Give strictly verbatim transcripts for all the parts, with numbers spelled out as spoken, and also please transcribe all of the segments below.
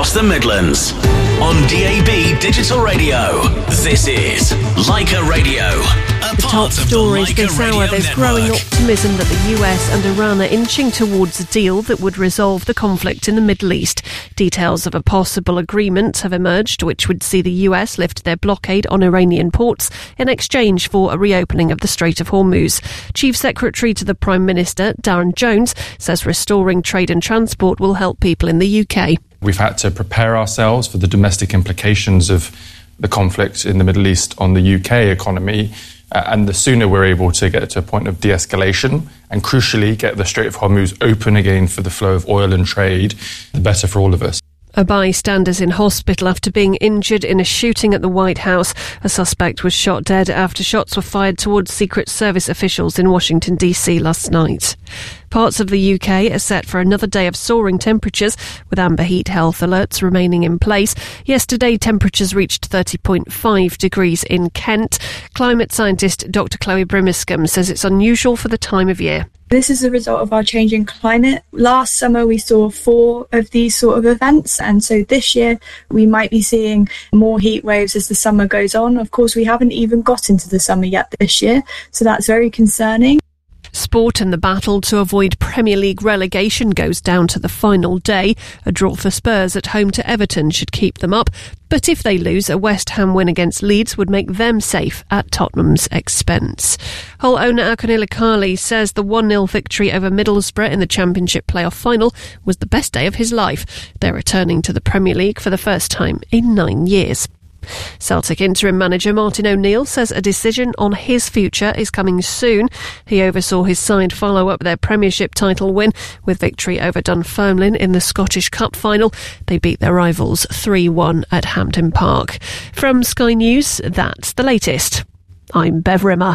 across the Midlands. On D A B Digital Radio, this is Leica Radio. The top stories this hour, there's growing optimism that the U S and Iran are inching towards a deal that would resolve the conflict in the Middle East. Details of a possible agreement have emerged, which would see the U S lift their blockade on Iranian ports in exchange for a reopening of the Strait of Hormuz. Chief Secretary to the Prime Minister, Darren Jones, says restoring trade and transport will help people in the U K. We've had to prepare ourselves for the domestic implications of the conflict in the Middle East on the U K economy. Uh, and the sooner we're able to get to a point of de-escalation and, crucially, get the Strait of Hormuz open again for the flow of oil and trade, the better for all of us. A bystander's in hospital after being injured in a shooting at the White House. A suspect was shot dead after shots were fired towards Secret Service officials in Washington, D C last night. Parts of the U K are set for another day of soaring temperatures, with amber heat health alerts remaining in place. Yesterday, temperatures reached thirty point five degrees in Kent. Climate scientist Doctor Chloe Brimiscombe says it's unusual for the time of year. This is a result of our changing climate. Last summer we saw four of these sort of events, and so this year we might be seeing more heat waves as the summer goes on. Of course, we haven't even got into the summer yet this year, so that's very concerning. Sport and the battle to avoid Premier League relegation goes down to the final day. A draw for Spurs at home to Everton should keep them up, but if they lose, a West Ham win against Leeds would make them safe at Tottenham's expense. Hull owner Akon Ilikali says the one nil victory over Middlesbrough in the Championship playoff final was the best day of his life. They're returning to the Premier League for the first time in nine years. Celtic interim manager Martin O'Neill says a decision on his future is coming soon. He oversaw his side follow up their Premiership title win with victory over Dunfermline in the Scottish Cup final. They beat their rivals three one at Hampden Park. From Sky News, that's the latest. I'm Bev Rimmer.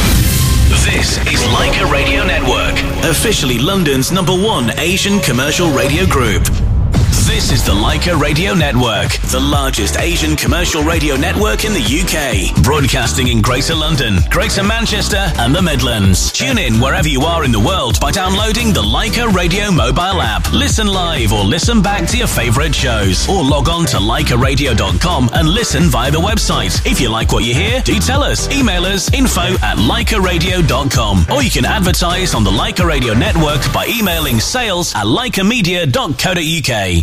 This is Leica Radio Network, officially London's number one Asian commercial radio group. This is the Leica Radio Network, the largest Asian commercial radio network in the U K, broadcasting in Greater London, Greater Manchester and the Midlands. Tune in wherever you are in the world by downloading the Leica Radio mobile app. Listen live or listen back to your favourite shows, or log on to leica radio dot com and listen via the website. If you like what you hear, do tell us. Email us info at leica radio dot com, or you can advertise on the Leica Radio Network by emailing sales at leica media dot co dot uk.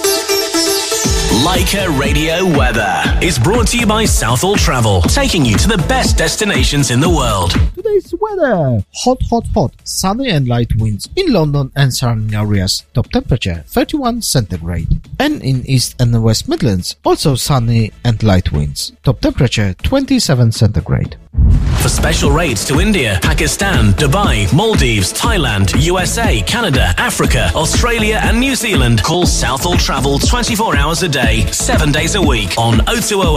Leica Radio Weather is brought to you by Southall Travel, taking you to the best destinations in the world. Today's weather: hot, hot, hot, sunny and light winds in London and surrounding areas. Top temperature thirty-one centigrade. And in East and West Midlands, also sunny and light winds. Top temperature twenty-seven centigrade. For special rates to India, Pakistan, Dubai, Maldives, Thailand, U S A, Canada, Africa, Australia and New Zealand, call Southall Travel twenty-four hours a day, seven days a week on oh two oh